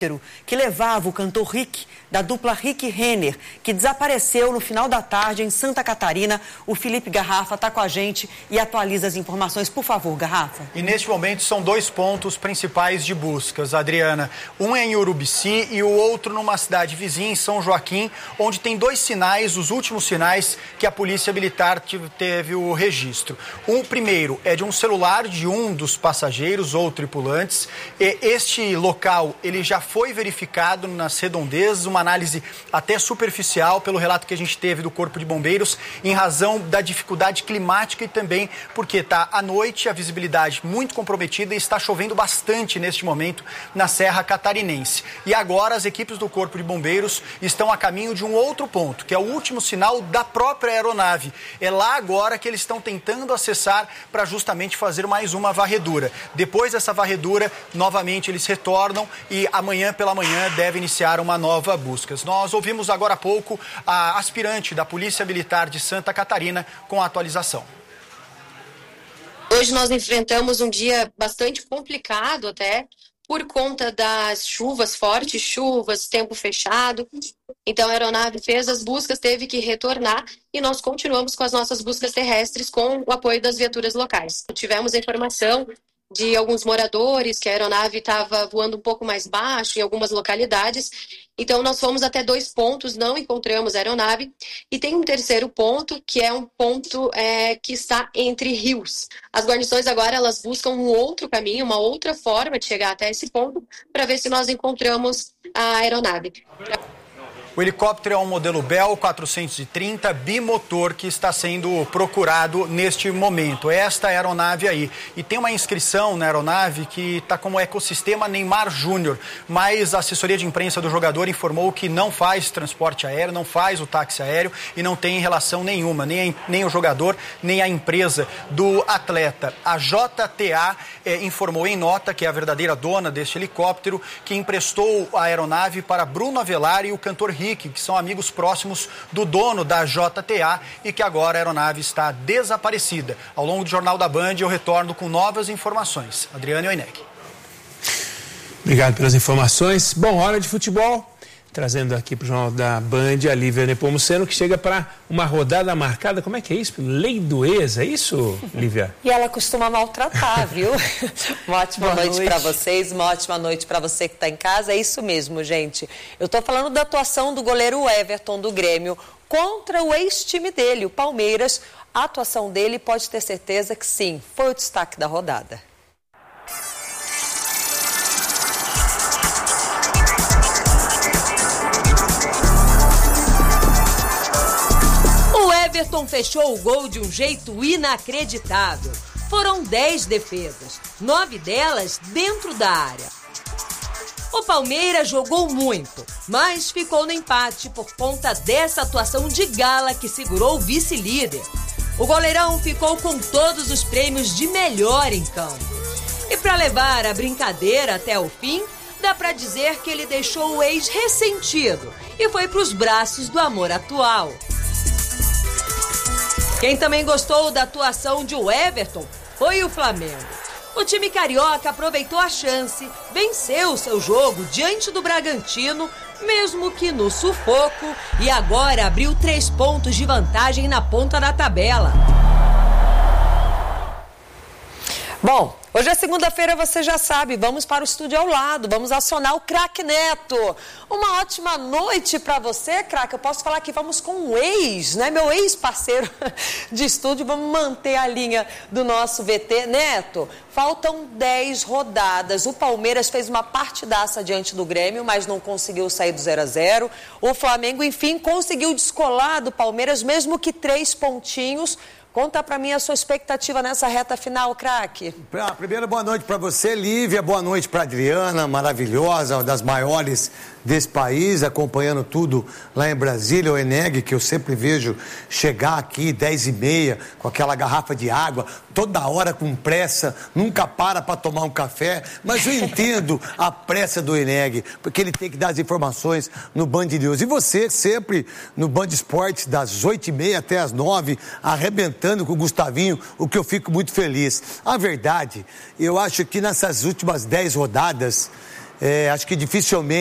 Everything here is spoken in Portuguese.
que levava o cantor Rick, da dupla Rick Renner, que desapareceu no final da tarde em Santa Catarina. O Felipe Garrafa está com a gente e atualiza as informações. Por favor, Garrafa. E neste momento são 2 pontos principais de buscas, Adriana. Um é em Urubici e o outro numa cidade vizinha, em São Joaquim, onde tem 2 sinais, os últimos sinais que a Polícia Militar teve o registro. O primeiro é de um celular de um dos passageiros ou tripulantes. E este local, ele já foi verificado nas redondezas, uma análise até superficial pelo relato que a gente teve do Corpo de Bombeiros, em razão da dificuldade climática e também porque está à noite, a visibilidade muito comprometida e está chovendo bastante neste momento na Serra Catarinense. E agora as equipes do Corpo de Bombeiros estão a caminho de um outro ponto, que é o último sinal da própria aeronave. É lá agora que eles estão tentando acessar para justamente fazer mais uma varredura. Depois dessa varredura, novamente eles retornam e amanhã pela manhã deve iniciar uma nova busca. Nós ouvimos agora há pouco a aspirante da Polícia Militar de Santa Catarina com a atualização. Hoje nós enfrentamos um dia bastante complicado até, por conta das chuvas, fortes chuvas, tempo fechado. Então a aeronave fez as buscas, teve que retornar e nós continuamos com as nossas buscas terrestres com o apoio das viaturas locais. Tivemos a informação de alguns moradores que a aeronave estava voando um pouco mais baixo em algumas localidades. Então, nós fomos até 2 pontos, não encontramos a aeronave. E tem um terceiro ponto, que é um ponto que está entre rios. As guarnições agora, elas buscam um outro caminho, uma outra forma de chegar até esse ponto, para ver se nós encontramos a aeronave. O helicóptero é um modelo Bell 430 bimotor que está sendo procurado neste momento. Esta aeronave aí. E tem uma inscrição na aeronave que está como ecossistema Neymar Júnior, mas a assessoria de imprensa do jogador informou que não faz transporte aéreo, não faz o táxi aéreo e não tem relação nenhuma, nem o jogador, nem a empresa do atleta. A JTA informou em nota que é a verdadeira dona deste helicóptero, que emprestou a aeronave para Bruno Avelar e o cantor Rick, que são amigos próximos do dono da JTA e que agora a aeronave está desaparecida. Ao longo do Jornal da Band eu retorno com novas informações. Adriano Oineg. Obrigado pelas informações. Bom, hora de futebol. Trazendo aqui para o Jornal da Band a Lívia Nepomuceno, que chega para uma rodada marcada. Como é que é isso? Lei do ex, é isso, Lívia? E ela costuma maltratar, viu? Uma ótima noite para vocês, uma ótima noite para você que está em casa. É isso mesmo, gente. Eu estou falando da atuação do goleiro Everton do Grêmio contra o ex-time dele, o Palmeiras. A atuação dele, pode ter certeza que sim, foi o destaque da rodada. Everton fechou o gol de um jeito inacreditável. Foram 10 defesas, 9 delas dentro da área. O Palmeiras jogou muito, mas ficou no empate por conta dessa atuação de gala que segurou o vice-líder. O goleirão ficou com todos os prêmios de melhor em campo. E para levar a brincadeira até o fim, dá para dizer que ele deixou o ex ressentido e foi para os braços do amor atual. Quem também gostou da atuação de Everton foi o Flamengo. O time carioca aproveitou a chance, venceu seu jogo diante do Bragantino, mesmo que no sufoco, e agora abriu 3 pontos de vantagem na ponta da tabela. Bom, hoje é segunda-feira, você já sabe, vamos para o estúdio ao lado, vamos acionar o Craque Neto. Uma ótima noite para você, Craque. Eu posso falar que vamos com um ex, né? Meu ex-parceiro de estúdio, vamos manter a linha do nosso VT. Neto, faltam 10 rodadas. O Palmeiras fez uma partidaça diante do Grêmio, mas não conseguiu sair do 0-0. O Flamengo, enfim, conseguiu descolar do Palmeiras, mesmo que 3 pontinhos. Conta pra mim a sua expectativa nessa reta final, craque. Primeiro, boa noite pra você, Lívia. Boa noite pra Adriana, maravilhosa, uma das maiores desse país, acompanhando tudo lá em Brasília, o Oineg, que eu sempre vejo chegar aqui 10h30 com aquela garrafa de água, toda hora com pressa, nunca para tomar um café, mas eu entendo a pressa do Oineg, porque ele tem que dar as informações no Band News. E você sempre no Band Esportes, das 8h30 até as 9h, arrebentando com o Gustavinho, o que eu fico muito feliz. A verdade, eu acho que nessas últimas 10 rodadas, Acho que dificilmente